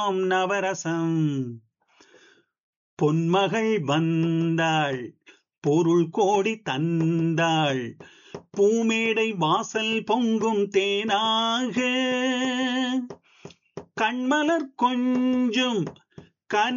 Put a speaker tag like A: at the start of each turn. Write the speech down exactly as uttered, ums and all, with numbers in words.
A: எல்லாம் நவரசம். பொன்மகள் வந்தாள் பொருள் கோடி தந்தாள் பூமேடை வாசல் பொங்கும் தேனாக கண்மலர் கொஞ்சும் கனி